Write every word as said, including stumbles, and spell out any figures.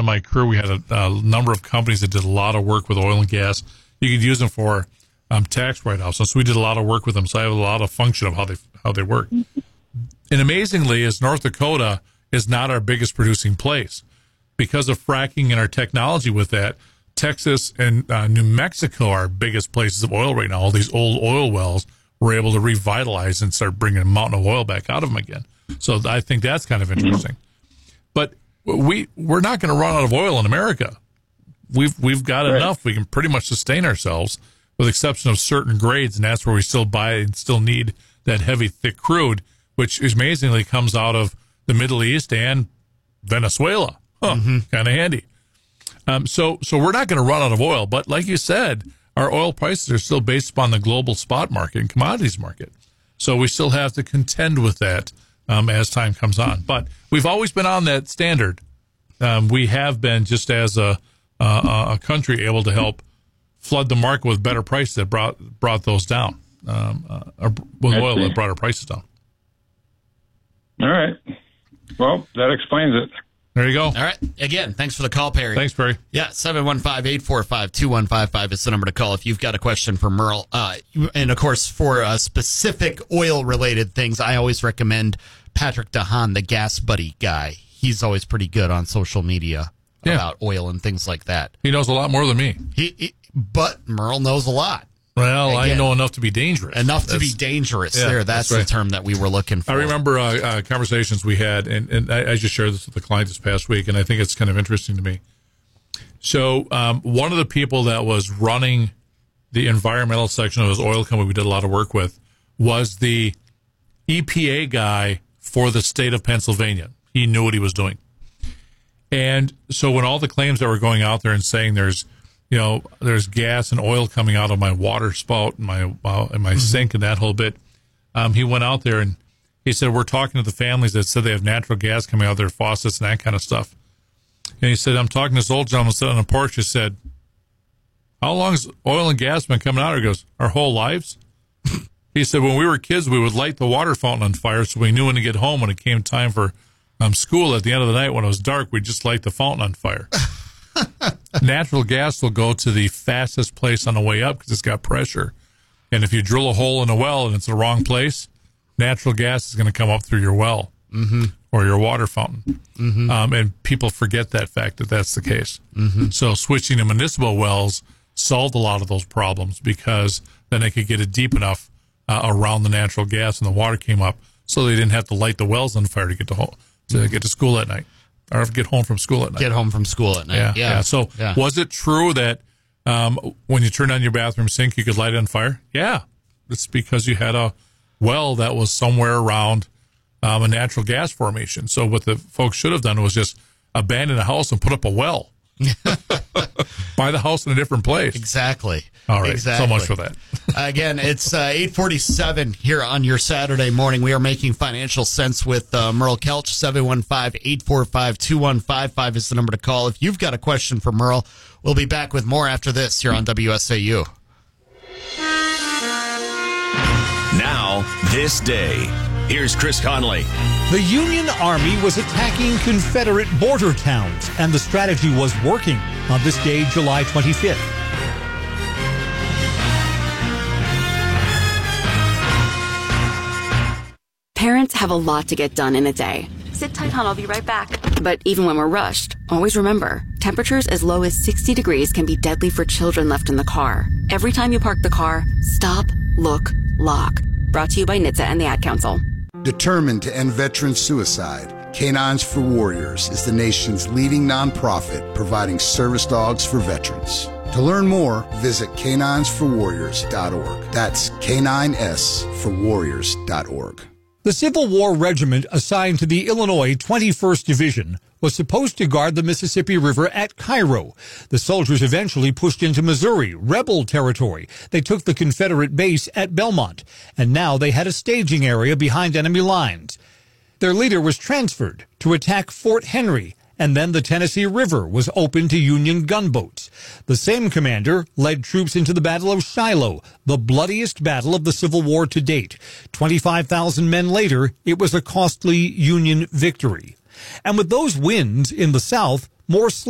of my career, we had a, a number of companies that did a lot of work with oil and gas. You could use them for um, tax write-offs. So we did a lot of work with them. So I have a lot of function of how they how they work. And amazingly, is North Dakota is not our biggest producing place. Because of fracking and our technology with that, Texas and uh, New Mexico are our biggest places of oil right now. All these old oil wells were able to revitalize and start bringing a mountain of oil back out of them again. So I think that's kind of interesting. But we, we're not going to run out of oil in America. We've we've got right. enough. We can pretty much sustain ourselves with the exception of certain grades, and that's where we still buy and still need that heavy, thick crude, which amazingly comes out of the Middle East and Venezuela. Huh, mm-hmm. Kind of handy. Um, so, so we're not going to run out of oil, but like you said, our oil prices are still based upon the global spot market and commodities market. So we still have to contend with that um, as time comes on. But we've always been on that standard. Um, we have been, just as a, uh, a country, able to help flood the market with better prices that brought brought those down. Um, uh, with oil that brought our prices down. All right. Well, that explains it. There you go. All right. Again, thanks for the call, Perry. Thanks, Perry. Yeah, seven one five, eight four five, two one five five is the number to call if you've got a question for Merle. Uh, and, of course, for uh, specific oil-related things, I always recommend Patrick DeHaan, the Gas Buddy guy. He's always pretty good on social media yeah. about oil and things like that. He knows a lot more than me. He, he But Merle knows a lot. Well, Again, I know enough to be dangerous. Enough that's, to be dangerous. Yeah, there, that's, that's right. the term that we were looking for. I remember uh, uh, conversations we had, and, and I, I just shared this with the client this past week, and I think it's kind of interesting to me. So um, one of the people that was running the environmental section of his oil company we did a lot of work with was the E P A guy for the state of Pennsylvania. He knew what he was doing. And so when all the claims that were going out there and saying there's You know, there's gas and oil coming out of my water spout and my uh, and my mm-hmm. sink and that whole bit. Um, he went out there and he said, we're talking to the families that said they have natural gas coming out of their faucets and that kind of stuff. And he said, I'm talking to this old gentleman sitting on a porch who said, how long has oil and gas been coming out? He goes, our whole lives. He said, when we were kids, we would light the water fountain on fire so we knew when to get home when it came time for um, school at the end of the night when it was dark, we'd just light the fountain on fire. Natural gas will go to the fastest place on the way up because it's got pressure. And if you drill a hole in a well and it's the wrong place, natural gas is going to come up through your well mm-hmm. or your water fountain. Mm-hmm. Um, and people forget that fact that that's the case. Mm-hmm. So switching to municipal wells solved a lot of those problems because then they could get it deep enough uh, around the natural gas and the water came up so they didn't have to light the wells on fire to get to, ho- to, mm-hmm. get to school at night. Or get home from school at night. Get home from school at night. Yeah. yeah. yeah. So yeah. was it true that um, when you turned on your bathroom sink, you could light it on fire? Yeah. It's because you had a well that was somewhere around um, a natural gas formation. So what the folks should have done was just abandon the house and put up a well. Buy the house in a different place. Exactly. All right. Exactly. So much for that. Again, it's uh, eight forty-seven here on your Saturday morning. We are making financial sense with uh, Merle Kelch. seven one five, eight four five, two one five five is the number to call. If you've got a question for Merle, we'll be back with more after this here on W S A U. Now, this day. Here's Chris Conley. The Union Army was attacking Confederate border towns, and the strategy was working on this day, July twenty-fifth. Parents have a lot to get done in a day. Sit tight, hon. I'll be right back. But even when we're rushed, always remember, temperatures as low as sixty degrees can be deadly for children left in the car. Every time you park the car, stop, look, lock. Brought to you by N H T S A and the Ad Council. Determined to end veteran suicide, Canines for Warriors is the nation's leading nonprofit providing service dogs for veterans. To learn more, visit canines for warriors dot org. That's K nine S for warriors dot org. The Civil War regiment assigned to the Illinois twenty-first Division was supposed to guard the Mississippi River at Cairo. The soldiers eventually pushed into Missouri, rebel territory. They took the Confederate base at Belmont, and now they had a staging area behind enemy lines. Their leader was transferred to attack Fort Henry, and then the Tennessee River was open to Union gunboats. The same commander led troops into the Battle of Shiloh, the bloodiest battle of the Civil War to date. twenty-five thousand men later, it was a costly Union victory. And with those wins in the South, more